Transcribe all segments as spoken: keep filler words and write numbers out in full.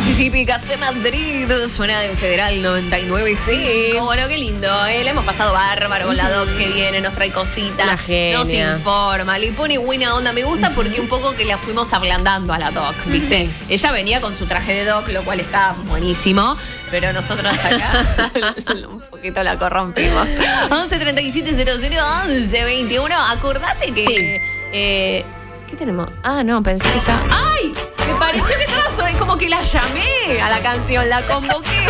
Mississippi, Café Madrid, suena en Federal noventa y nueve. Sí, bueno, qué lindo, ¿eh? Le hemos pasado bárbaro con la Doc que viene, nos trae cositas, nos informa, le pone buena onda. Me gusta porque un poco que la fuimos ablandando a la Doc, ¿viste? Sí. Ella venía con su traje de Doc, lo cual está buenísimo, pero nosotros acá un poquito la corrompimos. once treinta y siete cero cero once veintiuno. Acordate que... Sí. Eh, ¿Qué tenemos? Ah, no, pensé que estaba... ¡Ay! Me pareció que estaba sobre... Como que la llamé a la canción, la convoqué.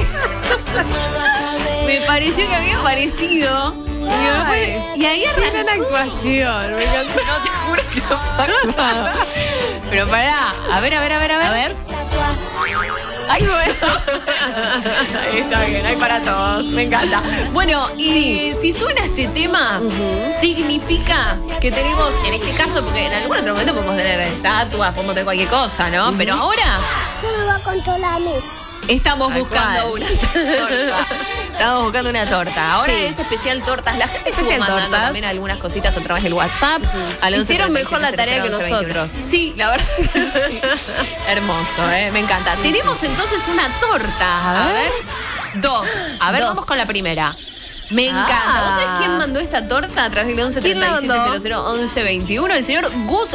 Me pareció que había aparecido. Y, después, y ahí arrancó. Gran actuación. Me encantó. No, te juro que no pasó. Pero pará. A ver, a ver, a ver, a ver. A ver. Ay, bueno. Ahí está bien, hay para todos. Me encanta. Bueno, y sí. si suena este tema, uh-huh. significa que tenemos, en este caso, porque en algún otro momento podemos tener estatuas, podemos tener cualquier cosa, ¿no? Uh-huh. Pero ahora... ¿Qué me va a controlar a mí? Estamos Al buscando cual. una torta. Estamos buscando una torta. Ahora sí. es especial tortas. La gente estuvo mandando tortas. también algunas cositas a través del WhatsApp. Uh-huh. Hicieron mejor la tarea que nosotros. Sí, la verdad que sí. Hermoso, ¿eh? Me encanta. Tenemos entonces una torta. A ver. Dos. A ver, Dos. vamos con la primera. Me encanta. Ah. ¿Vos sabés quién mandó esta torta a través del once treinta y siete cero cero once veintiuno? El señor Gus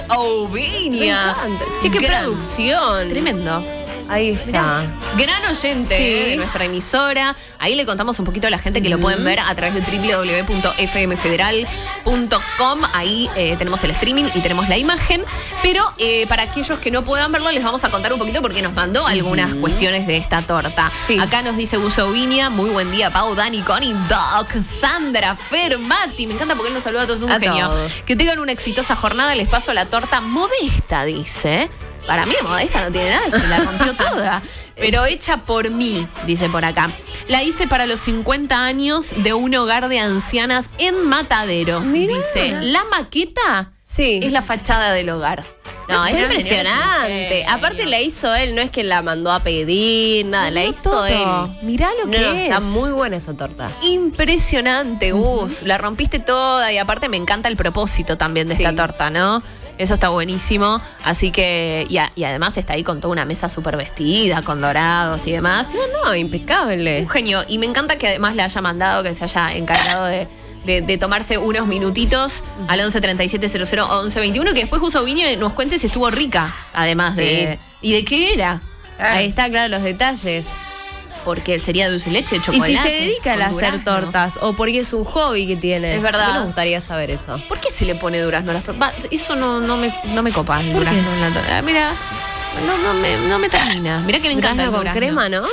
Ovinia. Che, qué producción. Tremendo. Ahí está. Mirá, gran oyente sí. de nuestra emisora. Ahí le contamos un poquito a la gente que uh-huh. lo pueden ver a través de doble u doble u doble u punto f m federal punto com. Ahí eh, tenemos el streaming y tenemos la imagen. Pero eh, para aquellos que no puedan verlo, les vamos a contar un poquito porque nos mandó algunas uh-huh. cuestiones de esta torta. Sí. Acá nos dice Guso Viña, muy buen día, Pau, Dani, Connie, Doc, Sandra, Fer, Mati. Me encanta porque él nos saluda a todos, un a genio. Todos. Que tengan una exitosa jornada. Les paso la torta modesta, dice. Para mí, modesta no tiene nada, se la rompió toda. Pero hecha por mí, dice por acá. La hice para los cincuenta años de un hogar de ancianas en Mataderos. Mirá. Dice, la maqueta sí. es la fachada del hogar. No, es impresionante. Aparte la hizo él, no es que la mandó a pedir, nada, no, la hizo todo. él. Mirá lo que no, es. Está muy buena esa torta. Impresionante, Gus. Uh-huh. La rompiste toda y aparte me encanta el propósito también de sí. esta torta, ¿no? Eso está buenísimo, así que, y, a, y además está ahí con toda una mesa súper vestida, con dorados y demás. No, no, impecable. Un genio, y me encanta que además le haya mandado, que se haya encargado de, de, de tomarse unos minutitos uh-huh. al once treinta y siete cero cero once veintiuno, que después Guso Viña nos cuente si estuvo rica, además de... Sí. ¿Y de qué era? Ah. Ahí está, claro, los detalles. Porque sería dulce de leche, chocolate. Y si se dedica a hacer tortas, o porque es un hobby que tiene. Es verdad. Me gustaría saber eso. ¿Por qué se le pone durazno a las tortas? Eso no, no, me, no me copa el durazno en la torta. Ah, mira, no, no, me, no me termina. Mira que me encanta el con durazno. crema, ¿no?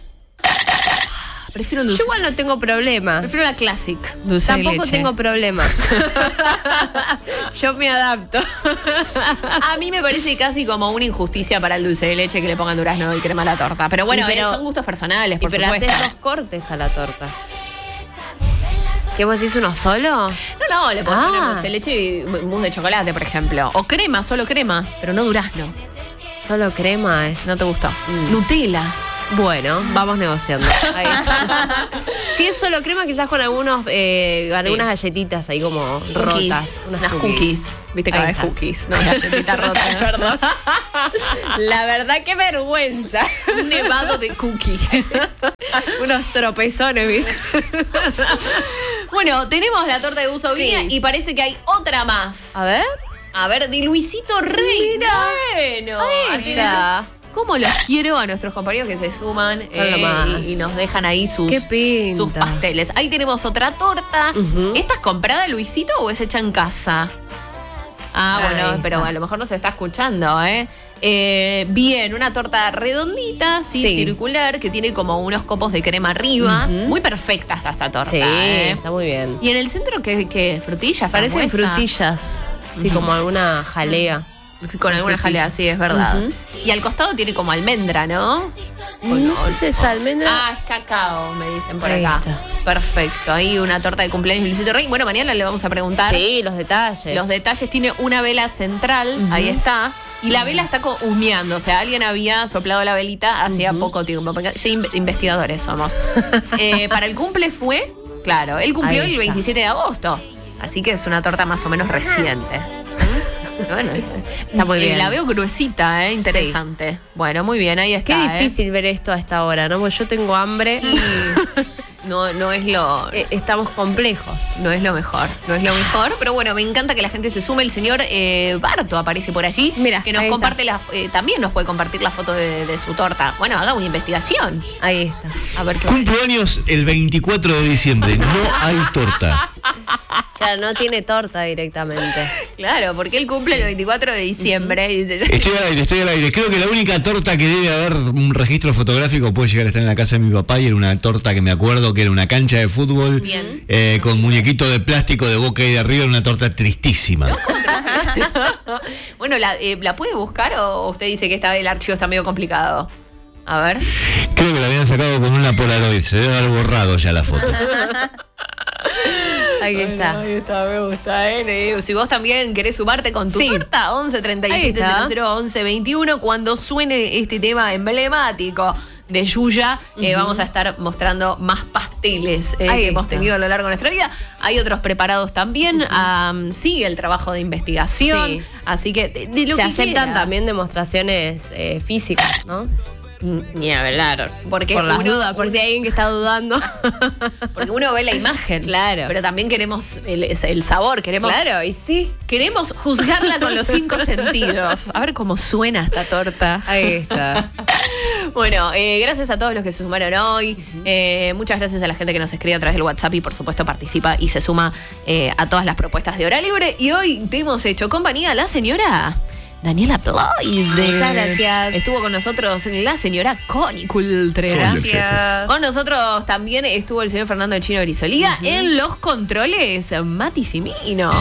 Prefiero el dulce. Yo igual no tengo problema. Prefiero la classic. Dulce Tampoco de leche. tengo problema. Yo me adapto. A mí me parece casi como una injusticia para el dulce de leche que le pongan durazno y crema a la torta. Pero bueno, pero, son gustos personales, por pero supuesto. Pero haces dos cortes a la torta. ¿Qué vos decís, uno solo? No, no, le podés ah. poner dulce de leche y mousse de chocolate, por ejemplo. O crema, solo crema, pero no durazno. Solo crema es... ¿No te gustó? Mm. Nutella. Bueno, vamos negociando. Ahí está. Si es solo crema, quizás con algunos eh, sí. algunas galletitas ahí como cookies. rotas. Unas cookies. cookies. Viste que no es cookies, no es galletita rota. Perdón. La verdad, qué vergüenza. Un nevado de cookie. Unos tropezones, ¿viste? Bueno, tenemos la torta de Guso Viña sí. y parece que hay otra más. A ver. A ver, de Luisito Rey. Mira. Bueno. Ahí está. ¿Cómo los quiero a nuestros compañeros que se suman eh, y, y nos dejan ahí sus, sus pasteles? Ahí tenemos otra torta. Uh-huh. ¿Esta es comprada, Luisito, o es hecha en casa? Ah, ahí bueno, está. Pero a lo mejor no se está escuchando, ¿eh? Eh, bien, una torta redondita, sí, sí, circular, que tiene como unos copos de crema arriba. Uh-huh. Muy perfecta está esta torta. Sí, ¿eh? está muy bien. ¿Y en el centro qué? qué ¿Frutillas? Parecen frutillas. Sí, uh-huh. como alguna jalea. Con alguna jalea, sí, es verdad. Uh-huh. Y al costado tiene como almendra, ¿no? No, no sé si es almendra. Ah, es cacao, me dicen por ahí acá. Está. Perfecto. Ahí una torta de cumpleaños de Luisito Rey. Bueno, mañana le vamos a preguntar. Sí, los detalles. Los detalles. Tiene una vela central, uh-huh. ahí está. Y la vela está humeando. O sea, alguien había soplado la velita hacía uh-huh. poco tiempo. Sí, investigadores somos. eh, para el cumple fue, claro, él cumplió el veintisiete de agosto. Así que es una torta más o menos reciente. Bueno, está muy bien. Eh, la veo gruesita, ¿eh? Interesante. Sí. Bueno, muy bien, ahí está. Qué difícil ¿eh? ver esto a esta hora, ¿no? Porque yo tengo hambre y no, no es lo... Eh, estamos complejos. No es lo mejor, no es lo mejor. Pero bueno, me encanta que la gente se sume. El señor eh, Barto aparece por allí. Mira, que nos comparte la, eh, también nos puede compartir la foto de, de su torta. Bueno, haga una investigación. Ahí está. A ver qué Cumpleaños el veinticuatro de diciembre. No hay torta. Claro, no tiene torta directamente. Claro, porque él cumple sí. el veinticuatro de diciembre. Uh-huh. Y dice, estoy al aire, estoy al aire. Creo que la única torta que debe haber un registro fotográfico puede llegar a estar en la casa de mi papá, y era una torta que me acuerdo que era una cancha de fútbol eh, con muñequito de plástico de boca y de arriba, una torta tristísima. ¿No? Bueno, ¿la, eh, ¿la puede buscar o usted dice que está, el archivo está medio complicado? A ver. Creo que la habían sacado con una Polaroid, se debe haber borrado ya la foto. Ahí bueno, está. Ahí está, me gusta, ¿eh? Si vos también querés sumarte con tu sí. torta, once treinta y siete cero cero once veintiuno, cuando suene este tema emblemático de Yuya, uh-huh. eh, vamos a estar mostrando más pasteles eh, que hemos tenido a lo largo de nuestra vida. Hay otros preparados también. Uh-huh. Um, sigue el trabajo de investigación. Sí. Así que de, de lo se que aceptan quiera. También demostraciones eh, físicas, ¿no? Ni hablar. Porque por las uno, dudas, por si hay alguien que está dudando. Porque uno ve la imagen. Claro. Pero también queremos el, el sabor. Queremos, claro, y sí. Queremos juzgarla con los cinco sentidos. A ver cómo suena esta torta. Ahí está. Bueno, eh, gracias a todos los que se sumaron hoy. Uh-huh. eh, muchas gracias a la gente que nos escribe a través del WhatsApp y por supuesto participa y se suma eh, a todas las propuestas de Hora Libre. Y hoy te hemos hecho compañía la señora Daniela Plois. Muchas gracias. Estuvo con nosotros la señora Connie Cultrera. Gracias. Con nosotros también estuvo el señor Fernando El Chino Grisolía. Uh-huh. En los controles, Mati Simino.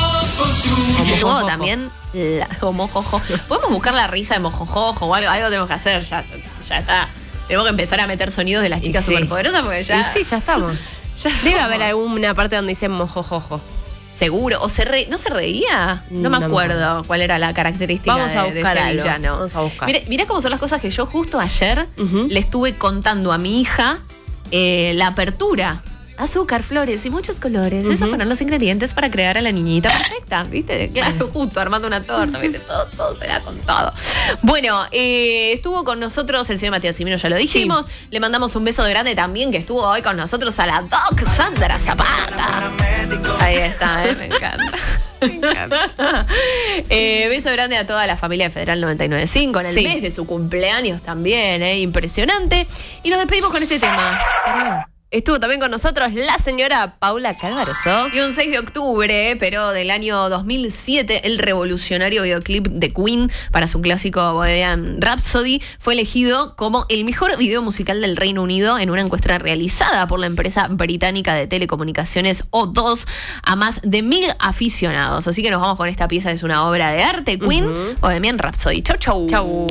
Estuvo también la, o Mojojo. Podemos buscar la risa de Mojojojo o algo, algo tenemos que hacer. Ya, ya está. Tenemos que empezar a meter sonidos de las chicas sí. superpoderosas porque ya. Y sí, ya estamos. Ya debe haber alguna parte donde dicen mojojojo. Seguro, o se re... ¿no se reía? No, no me acuerdo me cuál era la característica. Vamos a de, buscar de algo. Sevillano. Vamos a buscar. Mirá, mirá cómo son las cosas que yo justo ayer uh-huh. le estuve contando a mi hija eh, la apertura. Azúcar, flores y muchos colores. Uh-huh. Esos fueron los ingredientes para crear a la niñita perfecta, ¿viste? Claro, justo armando una torta, ¿viste? Todo, todo se da con todo. Bueno, eh, estuvo con nosotros el señor Matías Simino, ya lo dijimos. Sí. Le mandamos un beso de grande también, que estuvo hoy con nosotros, a la Doc Sandra Zapata. Ahí está, ¿eh? Me encanta. Me encanta. eh, beso grande a toda la familia de Federal noventa y nueve punto cinco en el sí. mes de su cumpleaños también, ¿eh? Impresionante. Y nos despedimos con este tema. Pará. Estuvo también con nosotros la señora Paula Calvaroso. Y un seis de octubre, pero del año dos mil siete, el revolucionario videoclip de Queen para su clásico Bohemian Rhapsody fue elegido como el mejor video musical del Reino Unido en una encuesta realizada por la empresa británica de telecomunicaciones O dos a más de mil aficionados. Así que nos vamos con esta pieza, es una obra de arte, Queen, uh-huh. Bohemian Rhapsody. Chau, chau. Chau.